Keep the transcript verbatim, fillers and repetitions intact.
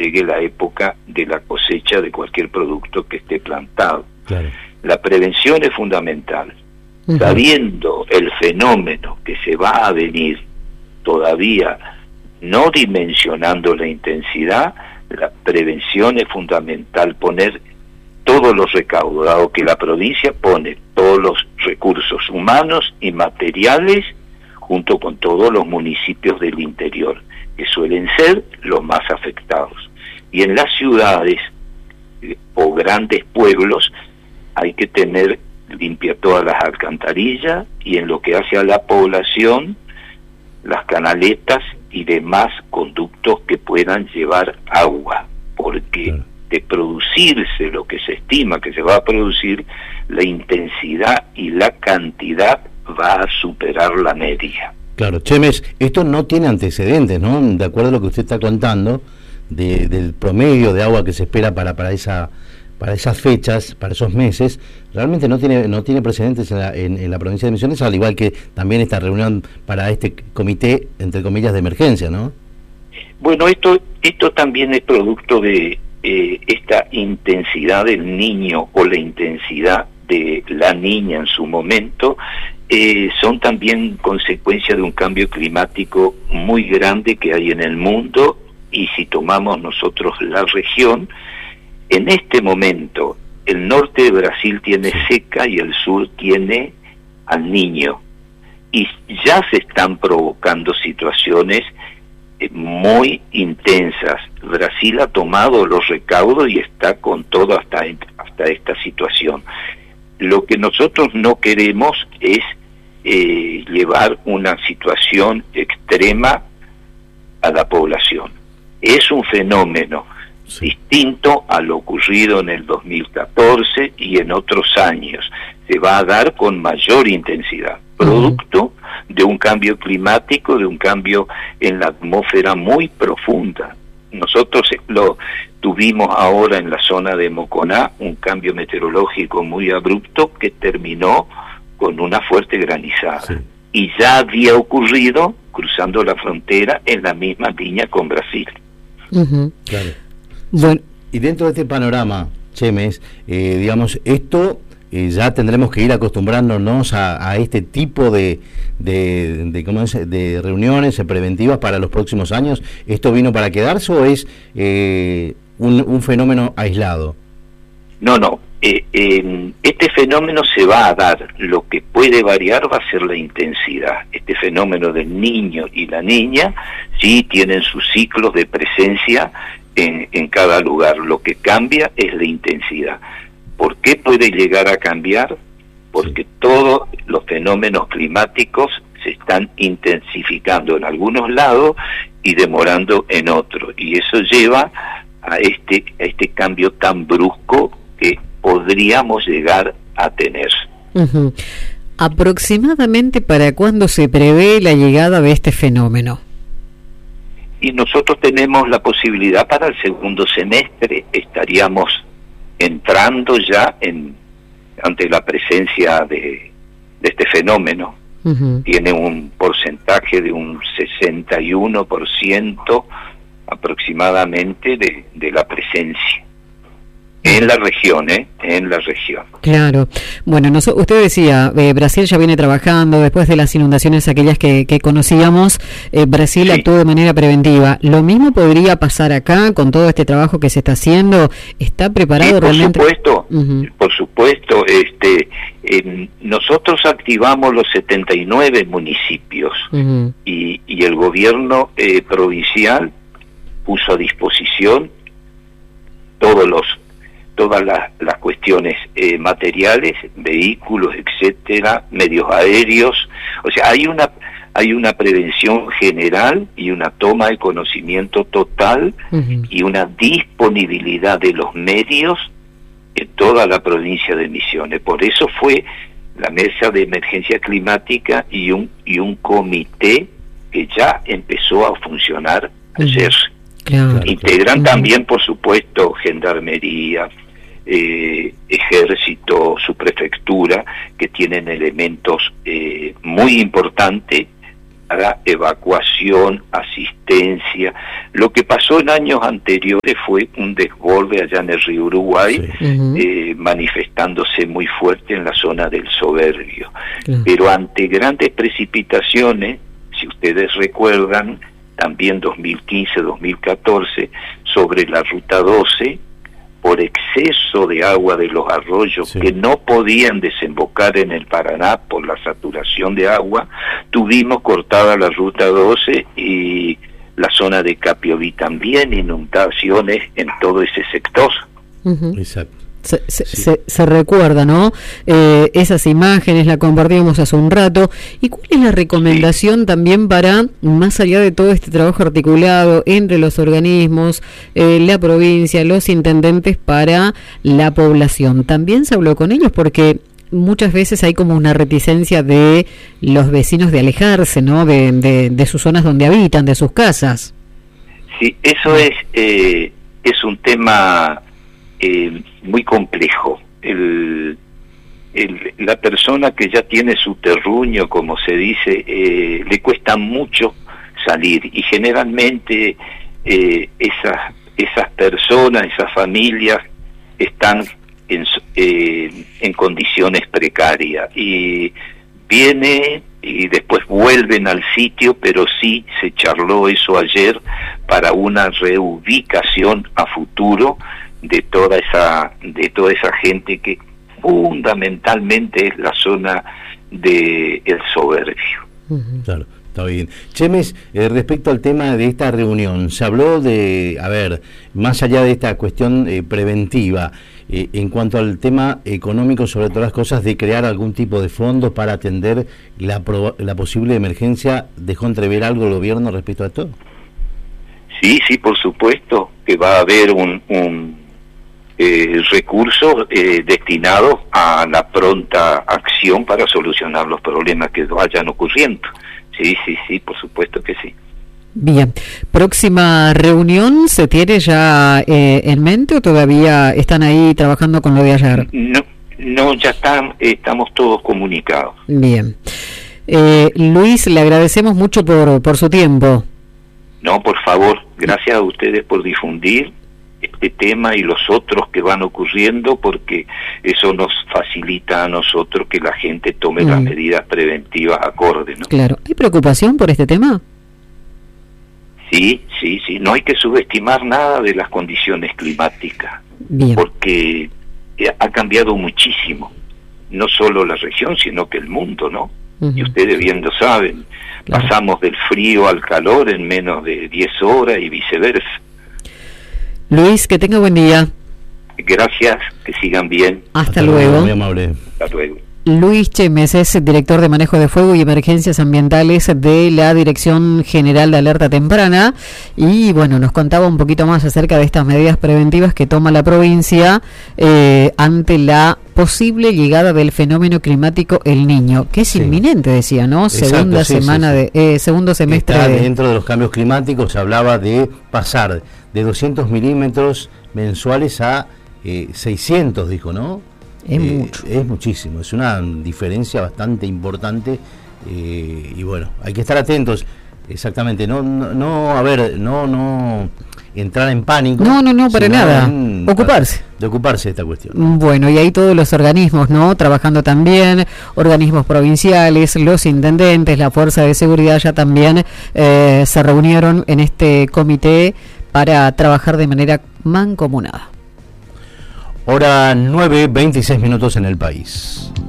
llegue la época de la cosecha de cualquier producto que esté plantado. Claro. La prevención es fundamental. Uh-huh. Sabiendo el fenómeno que se va a venir, todavía no dimensionando la intensidad, la prevención es fundamental, poner todos los recaudos, dado que la provincia pone todos los recursos humanos y materiales junto con todos los municipios del interior, que suelen ser los más afectados. Y en las ciudades eh, o grandes pueblos hay que tener limpia todas las alcantarillas, y en lo que hace a la población, las canaletas y demás conductos que puedan llevar agua, porque claro, de producirse lo que se estima que se va a producir, la intensidad y la cantidad va a superar la media. Claro, Chemes, esto no tiene antecedentes, ¿no? De acuerdo a lo que usted está contando, de, del promedio de agua que se espera para para esa para esas fechas, para esos meses, realmente no tiene no tiene precedentes en la, en, en la provincia de Misiones, al igual que también esta reunión para este comité, entre comillas, de emergencia, ¿no? Bueno, esto esto también es producto de eh, esta intensidad del niño o la intensidad de la niña en su momento, eh, son también consecuencia de un cambio climático muy grande que hay en el mundo. Y si tomamos nosotros la región, en este momento el norte de Brasil tiene seca y el sur tiene al Niño, y ya se están provocando situaciones eh, muy intensas. Brasil ha tomado los recaudos y está con todo hasta, hasta esta situación. Lo que nosotros no queremos es eh, llevar una situación extrema a la población. Es un fenómeno sí, distinto a lo ocurrido en el dos mil catorce y en otros años. Se va a dar con mayor intensidad, producto uh-huh. de un cambio climático, de un cambio en la atmósfera muy profunda. Nosotros lo tuvimos ahora en la zona de Moconá, un cambio meteorológico muy abrupto que terminó con una fuerte granizada. Sí. Y ya había ocurrido cruzando la frontera en la misma línea con Brasil. Uh-huh. Claro. Bueno, y dentro de este panorama, Chemes, eh, digamos, esto eh, ya tendremos que ir acostumbrándonos a, a este tipo de de, de, ¿cómo es? de reuniones preventivas para los próximos años. ¿Esto vino para quedarse o es eh, un, un fenómeno aislado? No, no. Eh, eh, este fenómeno se va a dar. Lo que puede variar va a ser la intensidad. Este fenómeno del niño y la niña sí tienen sus ciclos de presencia en, en cada lugar. Lo que cambia es la intensidad. ¿Por qué puede llegar a cambiar? Porque todos los fenómenos climáticos se están intensificando en algunos lados y demorando en otros. Y eso lleva a este, a este cambio tan brusco que podríamos llegar a tener. Uh-huh. ¿Aproximadamente para cuándo se prevé la llegada de este fenómeno? Y nosotros tenemos la posibilidad para el segundo semestre, estaríamos entrando ya en ante la presencia de, de este fenómeno. Uh-huh. Tiene un porcentaje de un sesenta y uno por ciento aproximadamente de, de la presencia. En la región, ¿eh? En la región. Claro. Bueno, nos, usted decía, eh, Brasil ya viene trabajando, después de las inundaciones aquellas que, que conocíamos, eh, Brasil sí. actuó de manera preventiva. ¿Lo mismo podría pasar acá con todo este trabajo que se está haciendo? ¿Está preparado sí, por realmente? Por supuesto, uh-huh. por supuesto. Este, eh, nosotros activamos los setenta y nueve municipios uh-huh. y, y el gobierno eh, provincial puso a disposición todos los todas las, las cuestiones eh, materiales, vehículos, etcétera, medios aéreos. O sea, hay una hay una prevención general y una toma de conocimiento total uh-huh. y una disponibilidad de los medios en toda la provincia de Misiones. Por eso fue la mesa de emergencia climática y un y un comité que ya empezó a funcionar uh-huh. ayer. Claro, Integran claro. también, por supuesto, gendarmería, eh, ejército, su prefectura, que tienen elementos eh, muy importantes para evacuación, asistencia. Lo que pasó en años anteriores fue un desborde allá en el río Uruguay, sí. uh-huh. eh, manifestándose muy fuerte en la zona del Soberbio. Uh-huh. Pero ante grandes precipitaciones, si ustedes recuerdan, también dos mil quince, dos mil catorce, sobre la ruta doce, por exceso de agua de los arroyos, sí. que no podían desembocar en el Paraná por la saturación de agua, tuvimos cortada la ruta doce y la zona de Capioví también, inundaciones en todo ese sector. Uh-huh. Exacto. Se, se, sí. se, se recuerda, ¿no? Eh, esas imágenes la compartíamos hace un rato. ¿Y cuál es la recomendación sí. también para, más allá de todo este trabajo articulado entre los organismos, eh, la provincia, los intendentes, para la población? También se habló con ellos porque muchas veces hay como una reticencia de los vecinos de alejarse, ¿no? De, de, de sus zonas donde habitan, de sus casas. Sí, eso es, eh, es un tema... Eh, muy complejo. El, el, la persona que ya tiene su terruño, como se dice, eh, le cuesta mucho salir, y generalmente eh, esas esas personas, esas familias están en, eh, en condiciones precarias y viene y después vuelven al sitio, pero sí se charló eso ayer para una reubicación a futuro de toda esa de toda esa gente que fundamentalmente es la zona de el Soberbio. Uh-huh. Claro, está bien. Chemes, eh, respecto al tema de esta reunión, se habló de, a ver, más allá de esta cuestión eh, preventiva, eh, en cuanto al tema económico, sobre todas las cosas, de crear algún tipo de fondos para atender la, proba- la posible emergencia. ¿Dejó entrever algo el gobierno respecto a esto? Sí, sí, por supuesto que va a haber un, un Eh, recursos eh, destinados a la pronta acción para solucionar los problemas que vayan ocurriendo. Sí, sí, sí, por supuesto que sí. Bien. ¿Próxima reunión se tiene ya eh, en mente o todavía están ahí trabajando con lo de ayer? No, no, ya están, estamos todos comunicados. Bien. Eh, Luis, le agradecemos mucho por, por su tiempo. No, por favor, gracias a ustedes por difundir este tema y los otros que van ocurriendo, porque eso nos facilita a nosotros que la gente tome mm. las medidas preventivas acordes, ¿no? Claro. ¿Hay preocupación por este tema? Sí, sí, sí. No hay que subestimar nada de las condiciones climáticas. Bien. Porque ha cambiado muchísimo. No solo la región, sino que el mundo, ¿no? Uh-huh. Y ustedes bien lo saben. Claro. Pasamos del frío al calor en menos de diez horas y viceversa. Luis, que tenga buen día. Gracias, que sigan bien. Hasta, Hasta luego. Muy amable. Hasta luego. Luis Chemes es director de Manejo de Fuego y Emergencias Ambientales de la Dirección General de Alerta Temprana, y bueno, nos contaba un poquito más acerca de estas medidas preventivas que toma la provincia eh, ante la posible llegada del fenómeno climático El Niño, que es sí. inminente, decía, ¿no? Exacto, Segunda sí, semana sí, sí. de eh, segundo semestre. Está de... dentro de los cambios climáticos. Se hablaba de pasar de doscientos milímetros mensuales a eh, seiscientos, dijo, ¿no? Es eh, mucho. Es muchísimo, es una diferencia bastante importante, eh, y bueno, hay que estar atentos, exactamente, no, no, no a ver, no, no entrar en pánico. No, no, no, para nada, en, ocuparse. Para, de ocuparse de esta cuestión. Bueno, y ahí todos los organismos, ¿no? Trabajando también, organismos provinciales, los intendentes, la Fuerza de Seguridad ya también eh, se reunieron en este comité para trabajar de manera mancomunada. Hora nueve, veintiséis minutos en el país.